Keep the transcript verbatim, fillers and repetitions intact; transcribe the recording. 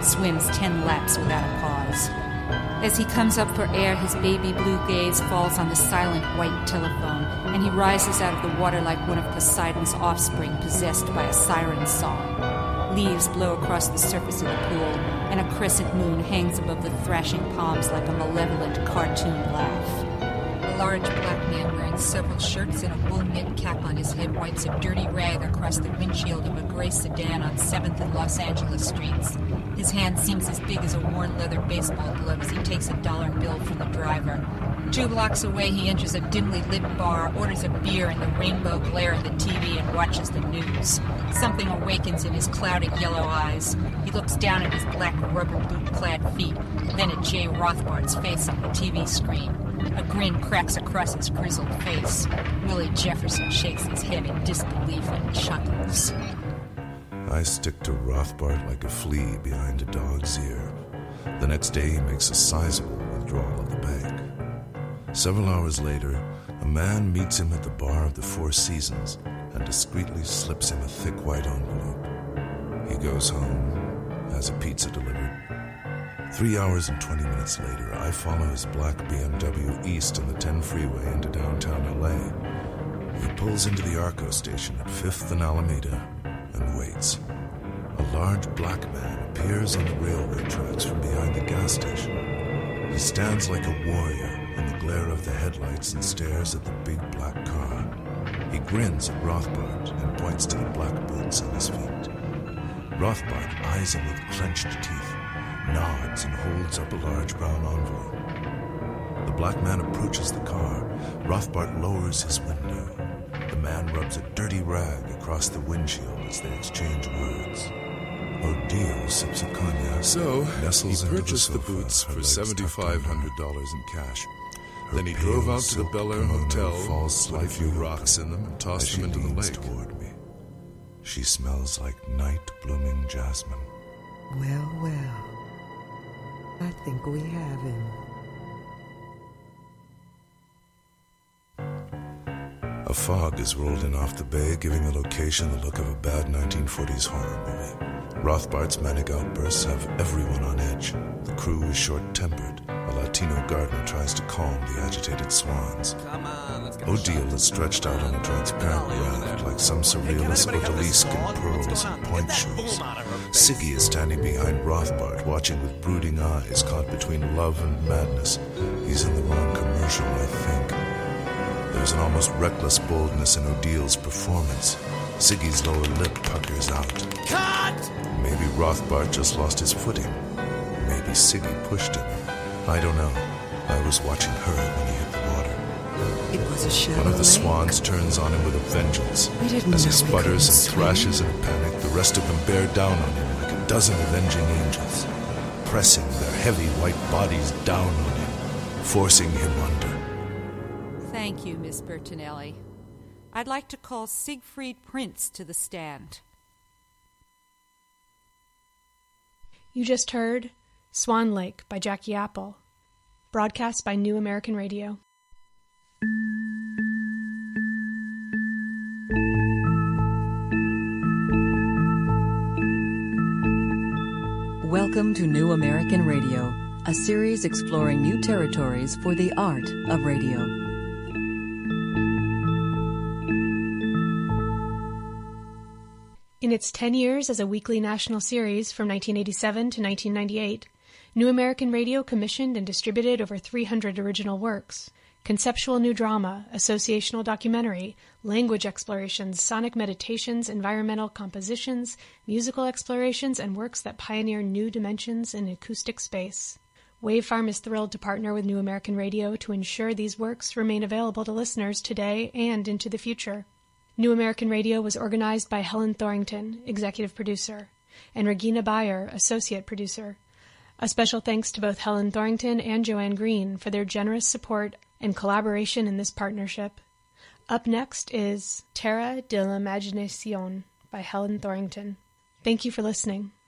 swims ten laps without a pause. As he comes up for air, his baby blue gaze falls on the silent white telephone, and he rises out of the water like one of Poseidon's offspring possessed by a siren song. Leaves blow across the surface of the pool, and a crescent moon hangs above the thrashing palms like a malevolent cartoon laugh. A large black man wearing several shirts and a wool knit cap on his head wipes a dirty rag across the windshield of a gray sedan on seventh and Los Angeles streets. His hand seems as big as a worn leather baseball glove as he takes a dollar bill from the driver. Two blocks away, he enters a dimly lit bar, orders a beer in the rainbow glare of the T V, and watches the news. Something awakens in his clouded yellow eyes. He looks down at his black rubber boot-clad feet, then at Jay Rothbart's face on the T V screen. A grin cracks across his grizzled face. Willie Jefferson shakes his head in disbelief and chuckles. I stick to Rothbart like a flea behind a dog's ear. The next day he makes a sizable withdrawal of the bank. Several hours later, a man meets him at the bar of the Four Seasons and discreetly slips him a thick white envelope. He goes home, has a pizza delivered. Three hours and twenty minutes later, I follow his black B M W east on the ten freeway into downtown L A. He pulls into the Arco station at fifth and Alameda and waits. A large black man appears on the railway tracks from behind the gas station. He stands like a warrior in the glare of the headlights and stares at the big black car. He grins at Rothbart and points to the black boots on his feet. Rothbart eyes him with clenched teeth, nods and holds up a large brown envelope. The black man approaches the car. Rothbart lowers his window. The man rubs a dirty rag across the windshield as they exchange words. Odile sips a cognac. So, nestles he into purchased the, the, sofa, boots her for legs seven thousand five hundred dollars in cash. Her Then he pale drove out to the silk Bel Air kimono Hotel, falls put a few slightly rocks open in them, and as tossed she them into the leans lake. toward me. She smells like night-blooming jasmine. Well, well, I think we have him. A fog is rolled in off the bay, giving the location the look of a bad nineteen forties horror movie. Rothbart's manic outbursts have everyone on edge. The crew is short-tempered. A Latino gardener tries to calm the agitated swans. Come on, let's get Odile is stretched out on a transparent raft like some surrealist odalisque in pearls and point shoes. Siggy is standing behind Rothbart, watching with brooding eyes, caught between love and madness. He's in the wrong commercial, I think. There's an almost reckless boldness in Odile's performance. Siggy's lower lip puckers out. Cut! Maybe Rothbart just lost his footing. Maybe Siggy pushed him. I don't know. I was watching her when he hit the water. It was a shallow One of the lake. swans turns on him with a vengeance. We didn't As he know we sputters and couldn't thrashes in a panic, the rest of them bear down on him like a dozen avenging angels, pressing their heavy white bodies down on him, forcing him under. Thank you, Miss Bertinelli. I'd like to call Siegfried Prince to the stand. You just heard Swan Lake by Jackie Apple, broadcast by New American Radio. Welcome to New American Radio, a series exploring new territories for the art of radio. In its ten years as a weekly national series from nineteen eighty-seven to nineteen ninety-eight, New American Radio commissioned and distributed over three hundred original works. Conceptual new drama, associational documentary, language explorations, sonic meditations, environmental compositions, musical explorations, and works that pioneer new dimensions in acoustic space. Wave Farm is thrilled to partner with New American Radio to ensure these works remain available to listeners today and into the future. New American Radio was organized by Helen Thorington, executive producer, and Regina Bayer, associate producer. A special thanks to both Helen Thorington and Joanne Green for their generous support and collaboration in this partnership. Up next is Terra de l'Imagination by Helen Thorington. Thank you for listening.